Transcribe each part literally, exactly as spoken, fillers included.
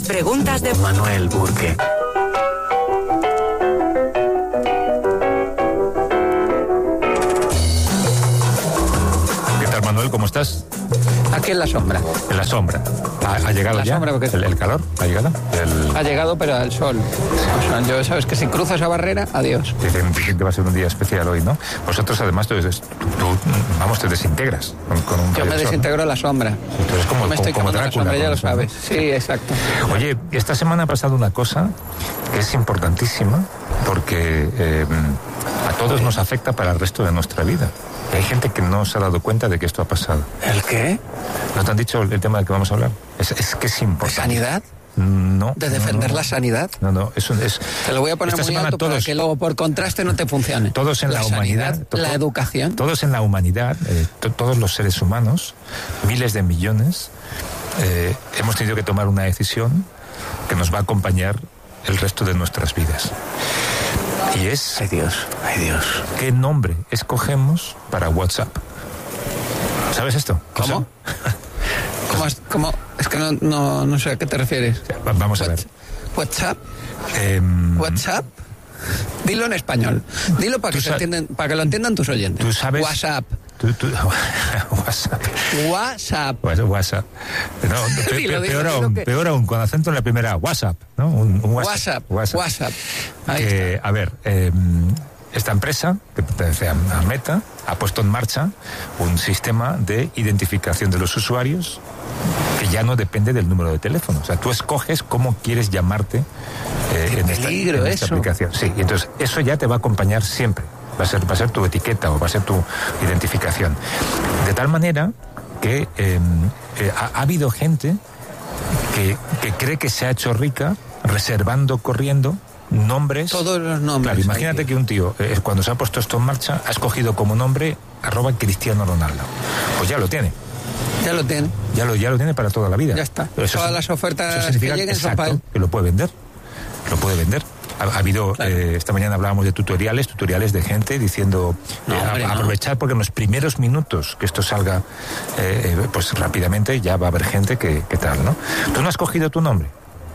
Preguntas de Manuel Burke. ¿Qué tal, Manuel? ¿Cómo estás? Aquí en la sombra. En la sombra. ¿Ha, ha llegado la ya? Sombra porque ¿El, el calor? ¿Ha llegado? El... Ha llegado, pero al sol. O sea, yo, sabes que si cruzo esa barrera, adiós. Dicen, dicen que va a ser un día especial hoy, ¿no? Vosotros, además, tú, tú, tú vamos, te desintegras con, con un Yo me desintegro en la sombra. Sí, tú eres como, me estoy como, como quemando Drácula. la sombra, ya lo eso, sabes. ¿no? Sí, exacto. Oye, esta semana ha pasado una cosa que es importantísima porque eh, a todos nos afecta para el resto de nuestra vida. Y hay gente que no se ha dado cuenta de que esto ha pasado. ¿El qué? ¿No te han dicho el tema del que vamos a hablar? Es, es que es ¿De importante. sanidad? No. ¿De defender no, no. la sanidad? No, no, eso es... Te lo voy a poner esta muy semana alto todos, para que luego por contraste no te funcione. Todos en la, la humanidad... sanidad, to, la educación. Todos en la humanidad, eh, to, todos los seres humanos, miles de millones, eh, hemos tenido que tomar una decisión que nos va a acompañar el resto de nuestras vidas. Y es... Ay Dios, ay Dios. ¿Qué nombre escogemos para WhatsApp? ¿Sabes esto? ¿Cómo? ¿Cómo, es, ¿Cómo? Es que no, no, no sé a qué te refieres. Vamos a ver. ¿WhatsApp? Eh, ¿WhatsApp? Dilo en español. Dilo para que, se entiendan, para que lo entiendan tus oyentes. ¿Tú sabes? WhatsApp. Tú, tú, WhatsApp. WhatsApp. WhatsApp. No, pe, dilo, pe, dilo, peor, dilo aún, que... peor aún, con acento en la primera, WhatsApp, ¿no? Un, un WhatsApp. WhatsApp. WhatsApp. Ahí que, está. A ver, eh, esta empresa, que pertenece a Meta, ha puesto en marcha un sistema de identificación de los usuarios que ya no depende del número de teléfono. O sea, tú escoges cómo quieres llamarte eh, en, esta, peligro, en esta eso. aplicación. Sí, y entonces eso ya te va a acompañar siempre. Va a ser, va a ser tu etiqueta o va a ser tu identificación. De tal manera que eh, eh, ha, ha habido gente que, que cree que se ha hecho rica reservando, corriendo nombres. Todos los nombres. Claro, imagínate que... que un tío, eh, cuando se ha puesto esto en marcha, ha escogido como nombre arroba Cristiano Ronaldo. Pues ya lo tiene. Ya lo tiene. Ya lo, ya lo tiene para toda la vida. Ya está. Eso, Todas las ofertas eso significa que lleguen exacto, son para él. que lo puede vender. Lo puede vender. Ha, ha habido, claro. eh, esta mañana hablábamos de tutoriales, tutoriales de gente diciendo, no, eh, hombre, a, no. aprovechar porque en los primeros minutos que esto salga, eh, pues rápidamente ya va a haber gente que, que tal, ¿no? ¿Tú no has cogido tu nombre?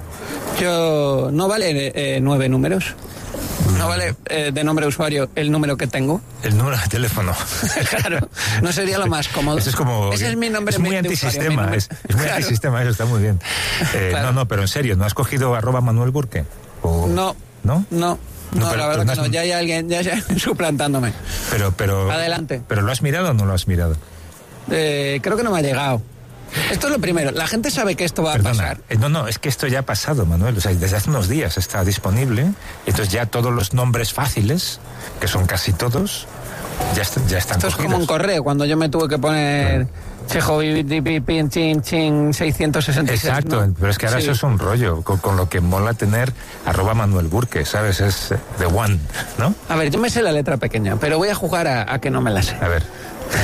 Yo, ¿no vale eh, nueve números? ¿No vale eh, de nombre de usuario el número que tengo? El número de teléfono. Claro, no sería lo más cómodo. Eso es como... Ese es mi nombre es muy de antisistema, usuario, mi es, es muy claro. antisistema, eso está muy bien. Eh, Claro. No, no, pero en serio, ¿no has cogido arroba Manuel Burke? O... No. ¿No? No. No, No, pero- la verdad pero que no no, has- ya hay alguien ya, ya suplantándome. Pero, pero... Adelante. ¿Pero lo has mirado o no lo has mirado? Eh, creo que no me ha llegado. Esto es lo primero. La gente sabe que esto va Perdona, a pasar. eh, no, no, es que esto ya ha pasado, Manuel. O sea, desde hace unos días está disponible. Entonces ya todos los nombres fáciles, que son casi todos, ya, est- ya están Esto es cogidos. como un correo, cuando yo me tuve que poner Chejo Pin Chin Chin seiscientos sesenta y seis. Exacto, ¿no? pero es que ahora Sí. eso es un rollo, con, con lo que mola tener arroba Manuel Burke, ¿sabes? Es eh, the one, ¿no? A ver, yo me sé la letra pequeña, pero voy a jugar a, a que no me la sé. A ver.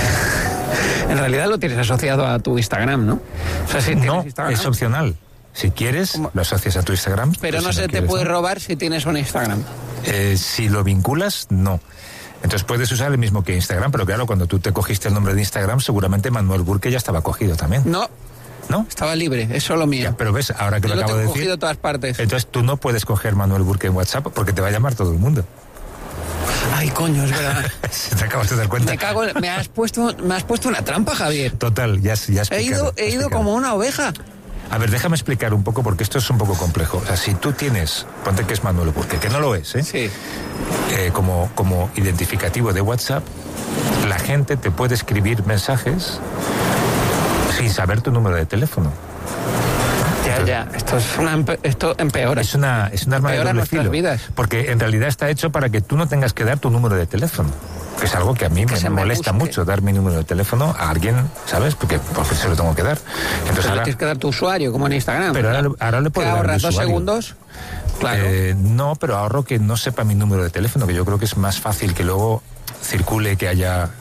En realidad lo tienes asociado a tu Instagram, ¿no? O sea, si tienes No, Instagram, es opcional. Si quieres, ¿Cómo? lo asocias a tu Instagram. pero pues no si se te quieres, puede ¿no? robar si tienes un Instagram. Eh, si lo vinculas, no. Entonces puedes usar el mismo que Instagram, pero claro, cuando tú te cogiste el nombre de Instagram, seguramente Manuel Burke ya estaba cogido también. No, ¿No? estaba libre, es solo mío. Ya, pero ves, ahora que Yo lo lo acabo tengo de cogido decir, de todas partes. entonces tú no puedes coger Manuel Burke en WhatsApp porque te va a llamar todo el mundo. Ay, coño, es verdad. Si te acabas de dar cuenta. Me cago, en- me has puesto, me has puesto una trampa, Javier. Total, ya has, ya has He picado, ido, he has ido picado. como una oveja. A ver, déjame explicar un poco porque esto es un poco complejo. O sea, si tú tienes, ponte que es Manuel Burke, que no lo es, ¿eh? Sí. Eh, como, como identificativo de WhatsApp, la gente te puede escribir mensajes sin saber tu número de teléfono. Ya, ya. Esto es una empe- esto empeora. Es una es un arma de Empeora doble nuestras filo, vidas. porque en realidad está hecho para que tú no tengas que dar tu número de teléfono, que es algo que a mí Que me se me molesta busque. mucho, dar mi número de teléfono a alguien, ¿sabes? Porque, porque se lo tengo que dar. Entonces Pero le ahora, tienes que dar tu usuario, como en Instagram. pero ahora, ahora le ¿Qué puedo dar el ahorras? ¿Dos usuario. segundos? Claro. Eh, no, pero ahorro que no sepa mi número de teléfono, que yo creo que es más fácil que luego circule, que haya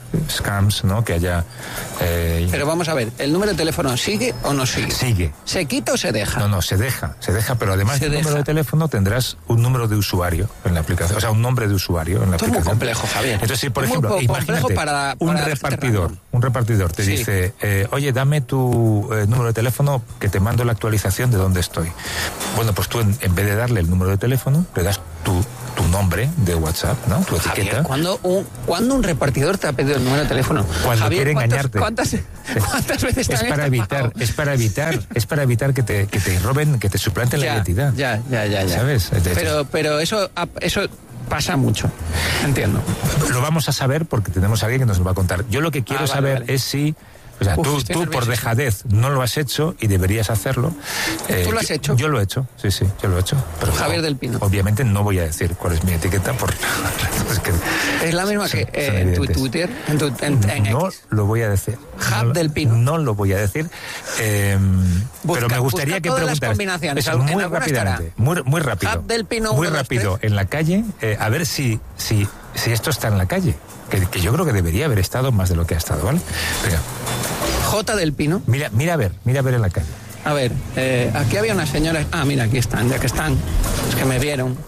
scams, ¿no? Que haya... Eh, Pero vamos a ver, ¿el número de teléfono sigue o no sigue? Sigue. ¿Se quita o se deja? No, no, se deja, se deja, pero además Se del deja. número de teléfono tendrás un número de usuario en la aplicación, o sea, un nombre de usuario en la Esto es muy aplicación. complejo, Javier. Entonces, si por Es muy ejemplo, po- complejo imagínate, para- un para repartidor, random. un repartidor te Sí. dice, eh, oye, dame tu eh, número de teléfono que te mando la actualización de dónde estoy. Bueno, pues tú en, en vez de darle el número de teléfono, le das tu, tu nombre de WhatsApp, ¿no? Tu etiqueta. Javier, ¿cuándo un, ¿cuándo un repartidor te ha pedido el número de teléfono? Cuando Javier, quiere ¿cuántas- engañarte. ¿cuántas, cuántas veces te Es han para estafado? evitar, es para evitar, es para evitar que te, que te roben, que te suplanten la Ya, identidad. Ya, ya, ya, ya. ¿Sabes? De hecho, Pero, pero eso, eso pasa mucho. Entiendo. lo vamos a saber porque tenemos a alguien que nos lo va a contar. Yo lo que quiero Ah, vale, saber vale. es si... O sea, Uf, tú, estoy tú por nervioso. dejadez no lo has hecho y deberías hacerlo. Eh, ¿Tú lo has yo- hecho? Yo lo he hecho, sí, sí, yo lo he hecho. Pero Javier no, del Pino. Obviamente no voy a decir cuál es mi etiqueta por... es que Es la misma son- que son eh, en tu evidentes. Twitter, en, tu, en, en No X. lo voy a decir. Hub no, del Pino. No lo voy a decir. eh, Busca- pero me gustaría busca que todas las preguntaras. combinaciones. Eso, En muy alguna rápidamente. estará. Muy, muy rápido. Hub del Pino, Muy uno, dos, rápido. tres. En la calle. eh, a ver si, si, si esto está en la calle. Que, que yo creo que debería haber estado más de lo que ha estado, ¿vale? Venga, J del Pino. mira, mira a ver, mira a ver en la calle. A ver, eh, aquí había unas señoras. Ah, mira, aquí están, ya que están. Es que me vieron.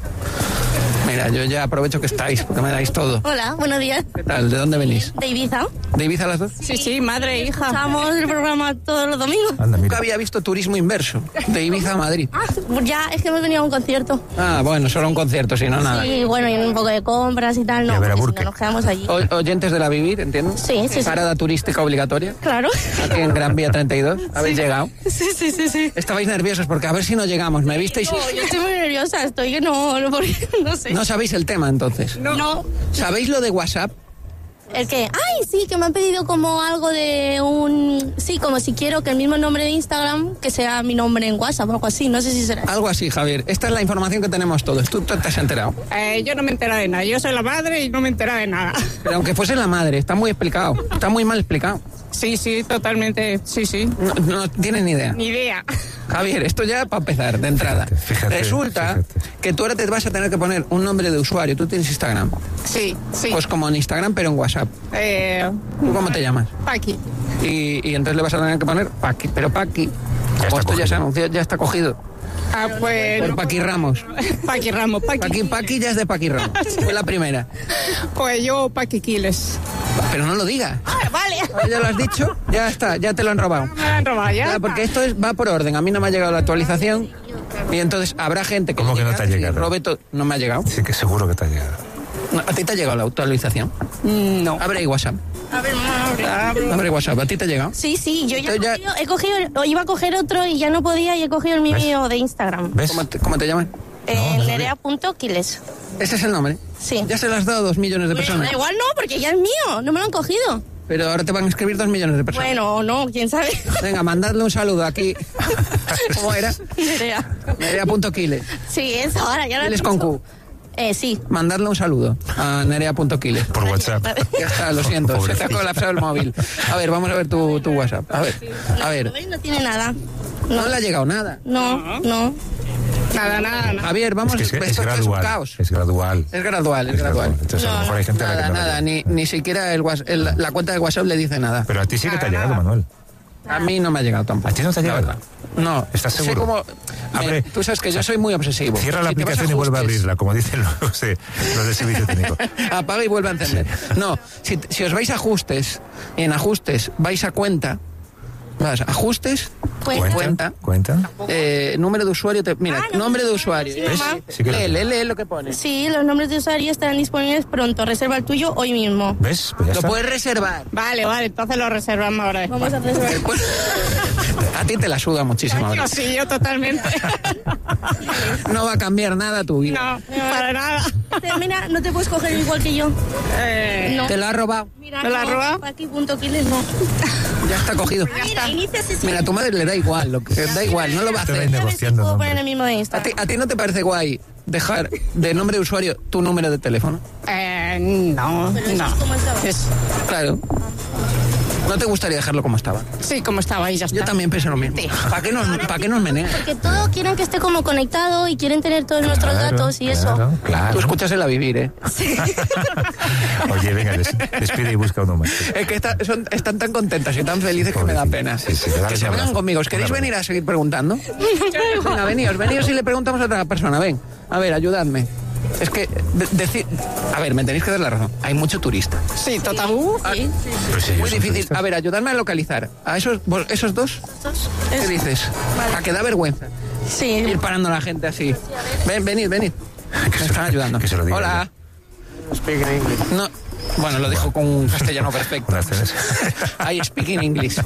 Mira, yo ya aprovecho que estáis, porque me dais todo. Hola, buenos días. ¿Qué tal? ¿De dónde venís? De Ibiza. ¿De Ibiza las dos? Sí, sí, madre e hija. Escuchamos el programa todos los domingos. Anda, Nunca mira. había visto turismo inverso. De Ibiza a Madrid. Ah, pues ya, es que hemos venido a un concierto. Ah, bueno, solo un concierto, si no nada. Sí, bueno, y un poco de compras y tal. Y No, a ver a porque si Burke. no, nos quedamos allí. O- oyentes de la Vivir, ¿entiendo? Sí, sí, sí. Parada turística obligatoria. Claro. Aquí en Gran Vía treinta y dos. ¿Habéis llegado? Sí, sí, sí, sí. Estabais nerviosos porque a ver si no llegamos. ¿Me visteis? No, yo estoy muy nerviosa, estoy que no, no, porque no sé. No sabéis el tema, entonces. No. ¿Sabéis lo de WhatsApp? ¿El qué? Ay, sí, que me han pedido como algo de un... Sí, como si quiero que el mismo nombre de Instagram, que sea mi nombre en WhatsApp o algo así, no sé si será. Algo así, Javier. Esta es la información que tenemos todos. Tú, tú te has enterado. Eh, yo no me he enterado de nada. Yo soy la madre y no me he enterado de nada. Pero aunque fuese la madre, está muy explicado. Está muy mal explicado. Sí, sí, totalmente. Sí, sí. No, no tienes ni idea. Ni idea. Javier, esto ya para empezar, de entrada. Fíjate, fíjate, Resulta fíjate. que tú ahora te vas a tener que poner un nombre de usuario. Tú tienes Instagram. Sí, sí. Pues como en Instagram, pero en WhatsApp. Eh, ¿Tú cómo te llamas? Paqui. Y, y entonces le vas a tener que poner Paqui. Pero Paqui, está como esto ya se cogido. anunció, ya está cogido. Ah, pues... Por Paqui Ramos. Paqui Ramos, Paqui. Paqui, Paqui ya es de Paqui Ramos. Fue la primera. Pues yo Paqui Quiles. Pero no lo digas. Ah, vale. Ahora ya lo has dicho, ya está, ya te lo han robado. Me han robado ya. Ya, porque esto es, va por orden. A mí no me ha llegado la actualización. Y entonces habrá gente que. ¿Cómo le que no llega te ha y llegado? robe to- No me ha llegado. Sí que seguro que te ha llegado. No, ¿a ti te ha llegado la actualización? Mm, No. Abre ahí WhatsApp. A ver, mamá, abre. Abre WhatsApp. ¿A ti te ha llegado? Sí, sí, yo ya, he Entonces ya- cogido, he cogido, o iba a coger otro y ya no podía y he cogido el mío de Instagram. ¿Ves? ¿Cómo te, cómo te llaman? Eh, no sabía. Nerea.quiles. Ese es el nombre. Sí. Ya se lo has dado a dos millones de Bueno, personas. da igual no, porque ya es mío, no me lo han cogido. Pero ahora te van a escribir dos millones de personas. Bueno, o no, quién sabe. Venga, mandadle un saludo aquí. ¿Cómo era? Nerea. Nerea.quiles. Sí, es ahora, ya lo Quiles he con dicho. Q. Eh, sí. Mandadle un saludo a Nerea.quiles. Por WhatsApp. Ya está, lo siento, se te ha Pobrecilla. colapsado el móvil. A ver, vamos a ver tu, tu WhatsApp. A ver, a ver. ¿Veis? No tiene nada. No le ha llegado nada. No, no. Nada, nada, nada. Javier, vamos, Es que es, esto, es esto es un gradual. caos. Es gradual. Es gradual, es gradual. Entonces a lo No, mejor hay gente a la que Nada, no le nada, llega. ni, ni siquiera el, Whats- el- la cuenta de WhatsApp le dice nada. Pero a ti sí que te ha Nada, llegado, nada. Manuel. A mí no me ha llegado tampoco. ¿A ti no te ha la llegado? verdad. No. ¿Estás Sé seguro? cómo- Abre- Mira, tú sabes que yo soy muy obsesivo. Cierra la Si te vas aplicación y vuelve a ajustes, abrirla, como dicen los de, los de servicio técnico. Apaga y vuelve a encender. No, si, si os vais a ajustes, y en ajustes vais a cuenta, vas a ajustes, Cuenta. cuenta, ¿Cuenta? eh, número de usuario, te- mira, Ah, no, nombre de no, usuario. sí, ¿Ves? mamá. Sí que lo- lee, lee, lee lo que pone. Sí, los nombres de usuario estarán disponibles pronto. Reserva el tuyo hoy mismo. ¿Ves? Pues ya Lo está. puedes reservar. Vale, vale, entonces lo reservamos ahora después. Vamos a reservar. Pues, a ti te la suda muchísimo. Yo ahora. sí, yo totalmente. No va a cambiar nada tu vida. No, para nada. Este, mira, no te puedes coger igual que yo. Eh, No. Te lo ha robado. Mira, ¿Me la no, roba? Aquí punto quiles no. Ya está cogido. Mira, inicia sesión. Mira, a tu madre le da igual, lo que, da igual, no lo va a Te va hacer. A ver si negociando puedo nombre. poner el mismo de ¿A ti, Instagram. ¿A ti no te parece guay dejar de nombre de usuario tu número de teléfono? eh, no, Pero eso no. es como el trabajo. Es- Claro. ¿No te gustaría dejarlo como estaba? Sí, como estaba ahí, ya está. Yo también pienso lo mismo. Sí. ¿Para qué nos, ¿para qué nos meneas? Porque todos quieren que esté como conectado y quieren tener todos nuestros Claro, datos y claro, eso. Claro. Tú escuchas el a vivir, ¿eh? Oye, venga, des, despide y busca uno más. Es que está, son, están tan contentas y tan felices que me da pena. Sí, sí, dale que un se vengan abrazo. conmigo. ¿Os queréis Un venir a seguir preguntando? Venga, veníos, veníos y le preguntamos a otra persona. Ven, a ver, ayudadme. Es que, de, decir... A ver, me tenéis que dar la razón. Hay mucho turista. Sí, total. Sí. Pero si ellos Muy son difícil. turistas. A ver, ayudadme a localizar. ¿A esos, vos- esos dos? ¿Qué Es- dices? A que da vergüenza Sí. ir parando a la gente así. Ven, venid, venid. Que Me se- están ayudando. que se lo diga Hola. No. Bueno, lo dijo con un castellano perfecto. Unas cenas. I speaking English.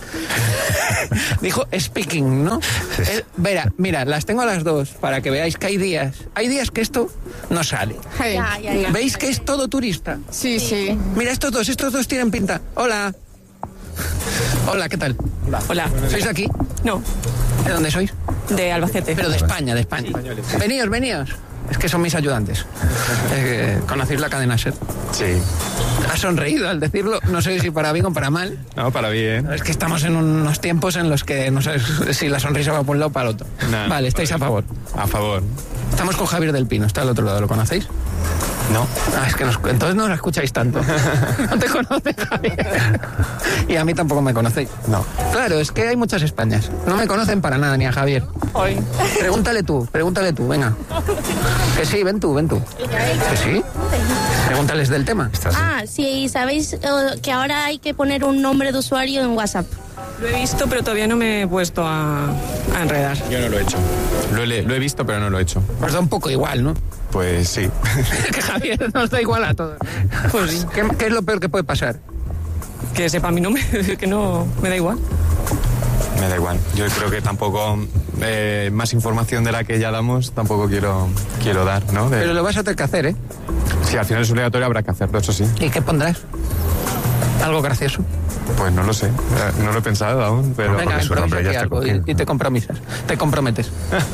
Dijo speaking, ¿no? Sí, sí. Eh, Vera, mira, las tengo a las dos para que veáis que hay días. Hay días que esto no sale. Hey. Ya, ya, ya. ¿Veis que es todo turista? Sí, sí. Mira, estos dos, estos dos tienen pinta. Hola. Hola, ¿qué tal? Hola. ¿Sois de aquí? No, ¿De dónde sois? de Albacete. Pero de España, de España. Veníos, veníos. Es que son mis ayudantes. Eh, ¿Conocéis la cadena SER? Sí. Ha sonreído al decirlo, no sé si para bien o para mal. No, para bien. Es que estamos en unos tiempos en los que no sabes si la sonrisa va por un lado o para el otro. No, vale, estáis a favor. A favor. Estamos con Javier del Pino, está al otro lado, ¿lo conocéis? No. Ah, es que nos- entonces no la escucháis tanto. No te conoces, Javier. Y a mí tampoco me conocéis. No. Claro, es que hay muchas Españas. No me conocen para nada, ni a Javier. Hoy. Pregúntale tú, pregúntale tú, venga. Que sí, ven tú, ven tú. Que sí. Pregúntales del tema. Estás- Ah, sí, sabéis eh, que ahora hay que poner un nombre de usuario en WhatsApp. Lo he visto, pero todavía no me he puesto a, a enredar. Yo no lo he hecho. Lo he, lo he visto, pero no lo he hecho. Os da un poco igual, ¿no? Pues sí. Que Javier nos da igual a todos. Pues sí. ¿Qué, qué es lo peor que puede pasar? Que sepa mi nombre, que no me da igual. Me da igual. Yo creo que tampoco eh, más información de la que ya damos tampoco quiero quiero dar, ¿no? De- Pero lo vas a tener que hacer, ¿eh? Si al final es obligatorio habrá que hacerlo, eso sí. ¿Y qué pondrás? ¿Algo gracioso? Pues no lo sé. Eh, No lo he pensado aún, pero Venga, porque su nombre improvisa ya aquí está algo y, cogido. y te compromisas. Te comprometes.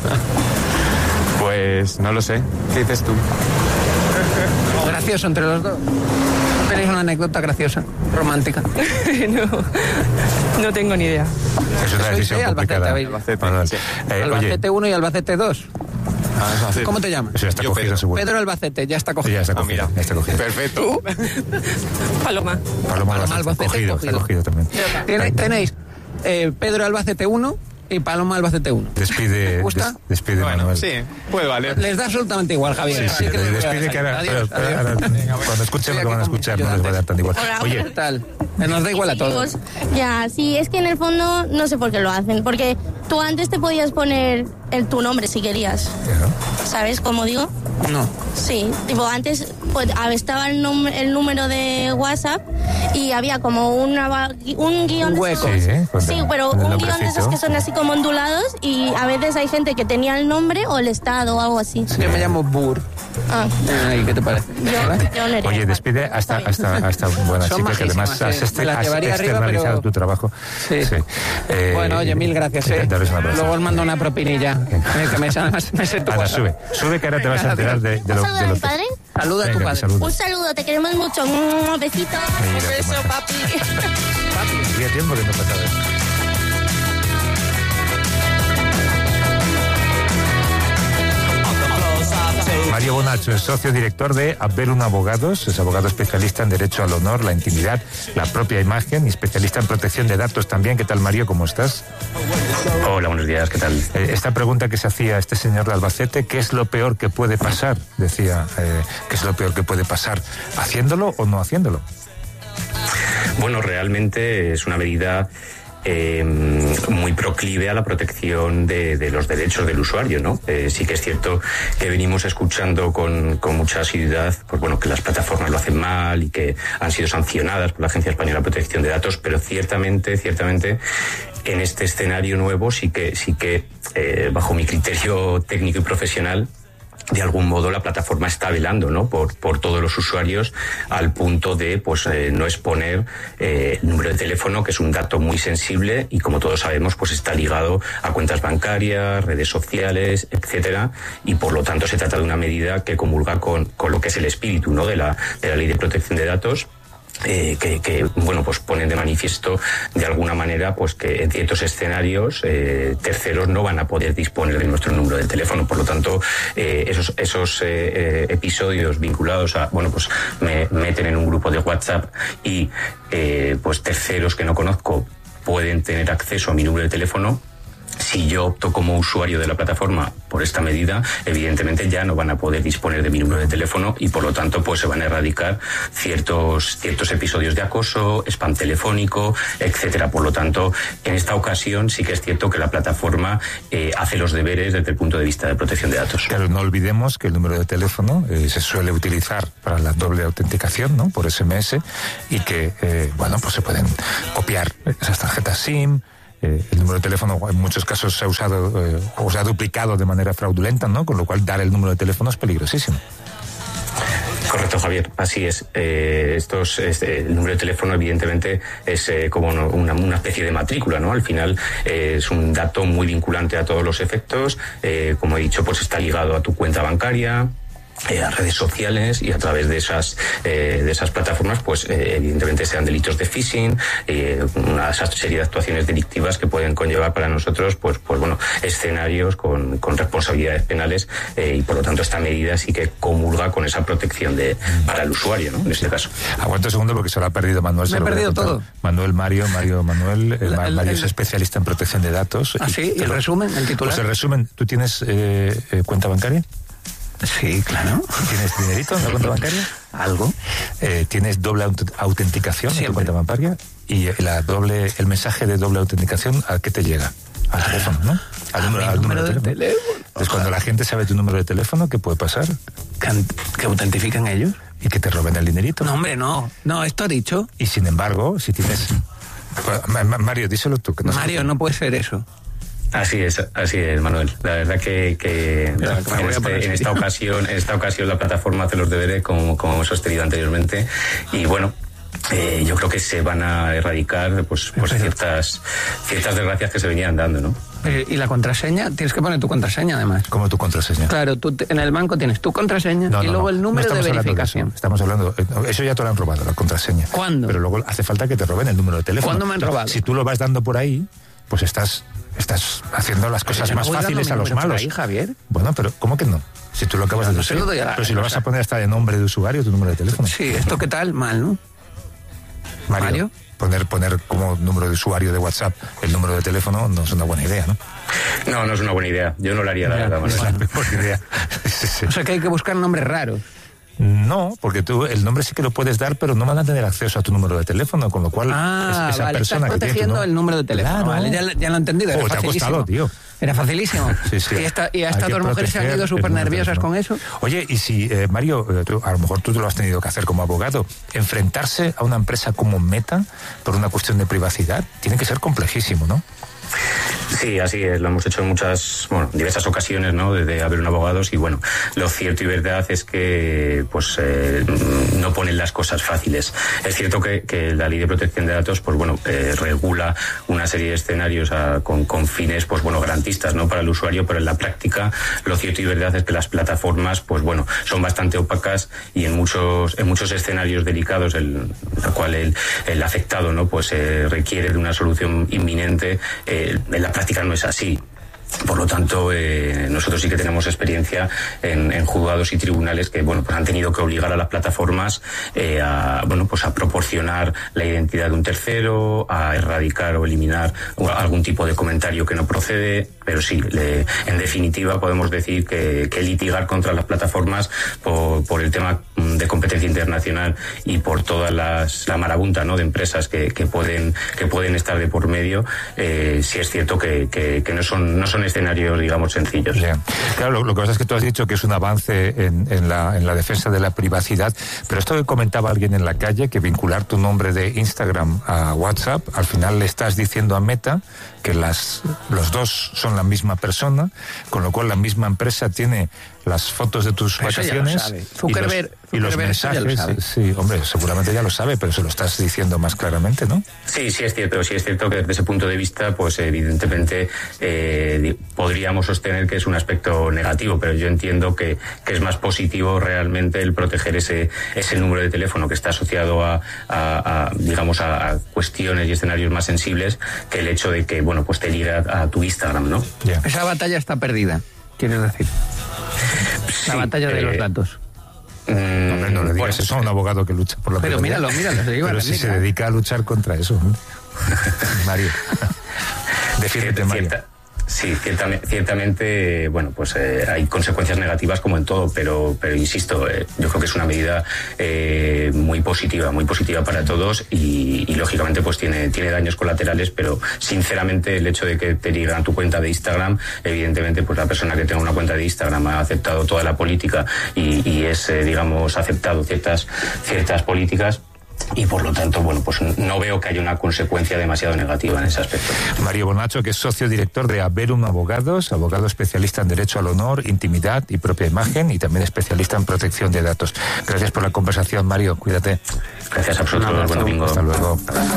pues no lo sé. ¿Qué dices tú? Gracioso entre los dos. ¿Tenéis una anécdota graciosa, romántica? no, no tengo ni idea. Es una Sois decisión de Albacete, complicada. ¿habéis? Albacete, Bueno, sí. eh, oye, Albacete uno y Albacete dos. Ah, hace- ¿Cómo te llamas? eso ya está Yo, cogido Pedro. seguro. Pedro Albacete, ya está cogido. Ya está Ah, cogido. mira. Ya está cogido. Perfecto. Paloma. Paloma Paloma Albacete, Albacete cogido, está cogido. cogido también. Tiene- tenéis eh, Pedro Albacete uno y Paloma Albacete uno. Despide, ¿Te gusta? des- despide Bueno, Manuel. sí, puede valer. Les da absolutamente igual, Javier. Sí, sí, Así que no me voy a despide dejar. que ahora, Adiós, pero- pero adiós. ahora, cuando escuchen lo que van a escuchar no les va a dar tan igual. Hola. Oye, ¿Qué tal? Nos da igual a todos. Ya, sí, es que en el fondo no sé por qué lo hacen. Porque tú antes te podías poner el, tu nombre si querías. claro. ¿Sabes cómo digo? No. Sí, tipo antes pues, ah, estaba el, nom- el número de WhatsApp y había como una, va- un guión Un de hueco. esos- Sí, ¿eh? Con sí, el- pero con el un guión de esos nombrecito. que son así como ondulados y a veces hay gente que tenía el nombre o el estado o algo así. Yo me llamo Bur. Ah, Ay, ¿qué te parece? yo, yo Nerea. Oye, despide hasta, Está bien. hasta, hasta buena Son chica que además majísimas, has, eh. este- Me las has llevaría arriba, externalizado pero- tu trabajo. Sí. Eh, Bueno, oye, mil gracias, ¿eh? darles un abrazo. Luego os mando una propinilla. Eh, que me, me sé tu Ahora WhatsApp. sube, sube que ahora te vas a enterar de, de ¿Un lo, saludo de a lo mi que- padre? Saluda a tu Venga, padre. saluda. Un saludo, te queremos mucho. Un besito. Mira, Un beso, qué maja. papi. Hacía tiempo que no pasaba eso. Mario Bonacho es socio director de Abelun Abogados, es abogado especialista en derecho al honor, la intimidad, la propia imagen y especialista en protección de datos también. ¿Qué tal, Mario? ¿Cómo estás? Hola, buenos días, ¿qué tal? Eh, esta pregunta que se hacía este señor de Albacete, ¿qué es lo peor que puede pasar? Decía, eh, ¿qué es lo peor que puede pasar? ¿Haciéndolo o no haciéndolo? Bueno, realmente es una medida eh, muy proclive a la protección de, de los derechos del usuario, ¿no? Eh, sí que es cierto que venimos escuchando con, con mucha asiduidad, pues bueno, que las plataformas lo hacen mal y que han sido sancionadas por la Agencia Española de Protección de Datos, pero ciertamente, ciertamente, en este escenario nuevo sí que, sí que eh, bajo mi criterio técnico y profesional, de algún modo la plataforma está velando, ¿no? Por, por todos los usuarios al punto de, pues, eh, no exponer eh, el número de teléfono, que es un dato muy sensible y, como todos sabemos, pues está ligado a cuentas bancarias, redes sociales, etcétera, y por lo tanto se trata de una medida que comulga con, con lo que es el espíritu, ¿no? De la, de la Ley de Protección de Datos. Eh, que, que bueno pues ponen de manifiesto de alguna manera pues que en ciertos escenarios eh, terceros no van a poder disponer de nuestro número de teléfono. Por lo tanto, eh, esos esos eh, episodios vinculados a bueno pues me meten en un grupo de WhatsApp y eh, pues terceros que no conozco pueden tener acceso a mi número de teléfono. Si yo opto como usuario de la plataforma por esta medida, evidentemente ya no van a poder disponer de mi número de teléfono y por lo tanto pues se van a erradicar ciertos ciertos episodios de acoso, spam telefónico, etcétera. Por lo tanto, en esta ocasión sí que es cierto que la plataforma eh, hace los deberes desde el punto de vista de protección de datos. Claro, no olvidemos que el número de teléfono eh, se suele utilizar para la doble autenticación, ¿no? Por ese eme ese y que eh, bueno pues se pueden copiar esas tarjetas SIM. Eh, el número de teléfono en muchos casos se ha usado eh, o se ha duplicado de manera fraudulenta, ¿no? Con lo cual dar el número de teléfono es peligrosísimo. Correcto, Javier, así es. Eh, estos, este, el número de teléfono evidentemente es eh, como una, una especie de matrícula, ¿no? Al final eh, es un dato muy vinculante a todos los efectos. Eh, como he dicho, pues está ligado a tu cuenta bancaria, Eh, a redes sociales y a través de esas eh, de esas plataformas pues eh, evidentemente sean delitos de phishing, eh, una serie de actuaciones delictivas que pueden conllevar para nosotros pues pues bueno escenarios con, con responsabilidades penales eh, y por lo tanto esta medida sí que comulga con esa protección de para el usuario, ¿no? En este caso. Aguanta un segundo porque se lo ha perdido Manuel. Me he perdido todo. Manuel Mario, Mario Manuel, el, el, Mario el, es especialista en protección de datos. ¿Ah, sí? ¿Y el resumen, el titular? Pues el resumen, ¿tú tienes eh, eh, cuenta bancaria? Sí, claro. ¿Tienes dinerito en la cuenta bancaria? Algo. Eh, ¿Tienes doble aut- autenticación en tu cuenta bancaria? Y la doble, el mensaje de doble autenticación, ¿a qué te llega? Al teléfono, ¿no? Al número, al número de teléfono. teléfono. Entonces, cuando la gente sabe tu número de teléfono, ¿qué puede pasar? ¿Que, que autentifican ellos? Y que te roben el dinerito. No, hombre, no. No, esto ha dicho. Y sin embargo, si tienes... Mario, díselo tú. Que no Mario, no puede ser eso. Así es, así es, Manuel. La verdad que, que Mira, en, este, en esta ocasión, en esta ocasión la plataforma hace los deberes como, como hemos sostenido anteriormente y bueno. Eh, yo creo que se van a erradicar pues, pues ciertas ciertas desgracias que se venían dando, ¿no? Eh, ¿Y la contraseña? Tienes que poner tu contraseña, además. ¿Cómo tu contraseña? Claro, tú te, en el banco tienes tu contraseña no, y no, luego no. el número no de verificación. De estamos hablando... Eso ya te lo han robado, la contraseña. ¿Cuándo? Pero luego hace falta que te roben el número de teléfono. ¿Cuándo me han robado? Si tú lo vas dando por ahí, pues estás... Estás haciendo las cosas más fáciles a los malos. Ahí, Javier. Bueno, pero ¿cómo que no? Si tú lo acabas de decir. Pero si lo vas a poner hasta de nombre de usuario, tu número de teléfono. Sí, esto qué tal, mal, ¿no? Mario, Mario. Poner, poner como número de usuario de WhatsApp el número de teléfono no es una buena idea, ¿no? No, no es una buena idea. Yo no lo haría, la verdad. Es la mejor idea. Sí, sí. O sea que hay que buscar nombres raros. No, porque tú el nombre sí que lo puedes dar, pero no van a tener acceso a tu número de teléfono, con lo cual ah, es esa vale, persona estás que protegiendo tiene tu el número de teléfono. Claro. Vale, ya, ya lo he entendido. Era oh, facilísimo. Te ha costado, tío. Era facilísimo. Sí, sí. Y, esta, y hasta dos mujeres se han ido súper nerviosas con eso. Oye, y si, eh, Mario, eh, tú, a lo mejor tú te lo has tenido que hacer como abogado, enfrentarse a una empresa como Meta por una cuestión de privacidad tiene que ser complejísimo, ¿no? Sí, así es, lo hemos hecho en muchas, bueno, diversas ocasiones, ¿no? De, de haber un abogados y bueno, lo cierto y verdad es que pues eh, no ponen las cosas fáciles. Es cierto que, que la ley de protección de datos, pues bueno, eh, regula una serie de escenarios a, con, con fines, pues bueno, garantistas, ¿no? Para el usuario, pero en la práctica lo cierto y verdad es que las plataformas, pues bueno, son bastante opacas y en muchos, en muchos escenarios delicados, el, el cual el, el afectado, ¿no? Pues eh, requiere de una solución inminente. Eh, en la práctica no es así. Por lo tanto, eh, nosotros sí que tenemos experiencia en, en juzgados y tribunales que, bueno, pues han tenido que obligar a las plataformas eh, a, bueno, pues a proporcionar la identidad de un tercero, a erradicar o eliminar algún tipo de comentario que no procede. Pero sí, le, en definitiva podemos decir que, que litigar contra las plataformas por, por el tema de competencia internacional y por todas las la marabunta, ¿no? De empresas que, que pueden que pueden estar de por medio, eh, sí es cierto que, que, que no son no son escenarios, digamos, sencillos. Bien. Claro, lo, lo que pasa es que tú has dicho que es un avance en, en, la, en la defensa de la privacidad, pero esto que comentaba alguien en la calle, que vincular tu nombre de Instagram a WhatsApp, al final le estás diciendo a Meta que las los dos son la misma persona, con lo cual la misma empresa tiene las fotos de tus Eso vacaciones. ya lo sabe. Zuckerberg, los... Y los mensajes, sí, hombre, seguramente ya lo sabe, pero se lo estás diciendo más claramente, ¿no? Sí, sí es cierto, sí es cierto que desde ese punto de vista, pues evidentemente eh, podríamos sostener que es un aspecto negativo, pero yo entiendo que, que es más positivo realmente el proteger ese ese número de teléfono que está asociado a, a, a digamos, a, a cuestiones y escenarios más sensibles que el hecho de que, bueno, pues te ligue a, a tu Instagram, ¿no? Yeah. Esa batalla está perdida, quieres decir. La sí, batalla de eh, los datos. No, hombre, no le digas bueno, eso a un abogado que lucha por la Pero privacidad. míralo, míralo. Se Pero si se dedica a luchar contra eso. Mario. Defiéndete, Mario. Cierta, sí, ciertamente, ciertamente, bueno, pues eh, hay consecuencias negativas como en todo, pero, pero insisto, eh, yo creo que es una medida eh, muy positiva, muy positiva para todos y, y lógicamente pues tiene, tiene daños colaterales, pero sinceramente el hecho de que te digan tu cuenta de Instagram, evidentemente pues la persona que tenga una cuenta de Instagram ha aceptado toda la política y, y es, eh, digamos, aceptado ciertas, ciertas políticas. Y por lo tanto, bueno, pues no veo que haya una consecuencia demasiado negativa en ese aspecto. Mario Bonacho, que es socio director de Averum Abogados, abogado especialista en Derecho al Honor, Intimidad y Propia Imagen y también especialista en protección de datos. Gracias por la conversación, Mario. Cuídate. Gracias a vosotros. Buen domingo. Hasta luego.